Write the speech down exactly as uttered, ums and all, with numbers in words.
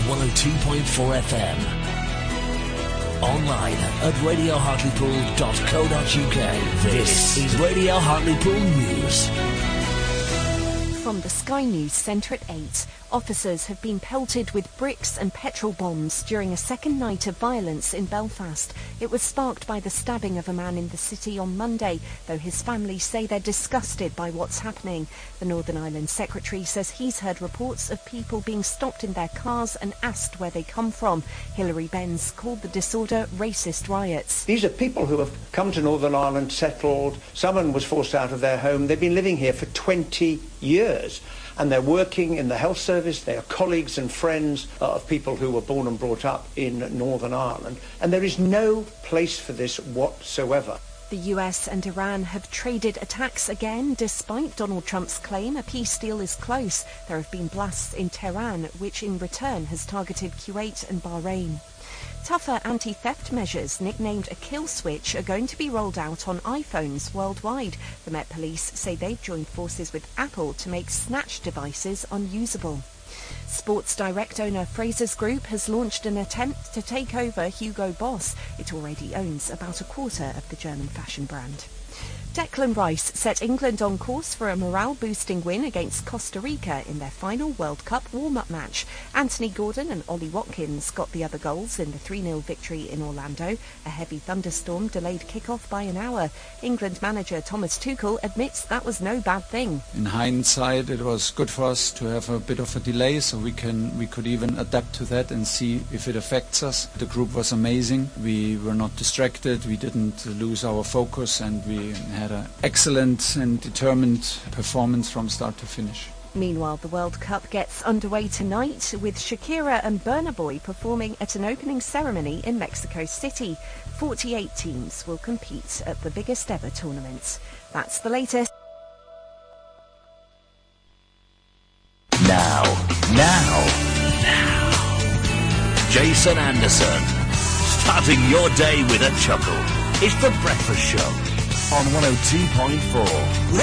one oh two point four F M. Online at radio hartlepool dot co dot uk. This is Radio Hartlepool News. From the Sky News Centre at eight, officers have been pelted with bricks and petrol bombs during a second night of violence in Belfast. It was sparked by the stabbing of a man in the city on Monday, though his family say they're disgusted by what's happening. The Northern Ireland Secretary says he's heard reports of people being stopped in their cars and asked where they come from. Hilary Benz called the disorder racist riots. These are people who have come to Northern Ireland, settled. Someone was forced out of their home. They've been living here for twenty years. And they're working in the health service. They are colleagues and friends of people who were born and brought up in Northern Ireland. And there is no place for this whatsoever. The U S and Iran have traded attacks again, despite Donald Trump's claim a peace deal is close. There have been blasts in Tehran, which in return has targeted Kuwait and Bahrain. Tougher anti-theft measures, nicknamed a kill switch, are going to be rolled out on iPhones worldwide. The Met Police say they've joined forces with Apple to make snatch devices unusable. Sports Direct owner Frasers Group has launched an attempt to take over Hugo Boss. It already owns about a quarter of the German fashion brand. Declan Rice set England on course for a morale-boosting win against Costa Rica in their final World Cup warm-up match. Anthony Gordon and Ollie Watkins got the other goals in the three nil victory in Orlando. A heavy thunderstorm delayed kick-off by an hour. England manager Thomas Tuchel admits that was no bad thing. In hindsight, it was good for us to have a bit of a delay, so we can we could even adapt to that and see if it affects us. The group was amazing. We were not distracted. We didn't lose our focus, and we had an excellent and determined performance from start to finish. Meanwhile, the World Cup gets underway tonight with Shakira and Burna Boy performing at an opening ceremony in Mexico City. forty-eight teams will compete at the biggest ever tournament. That's the latest. Now, now, now. Jason Anderson. Starting your day with a chuckle. It's The Breakfast Show on one oh two point four.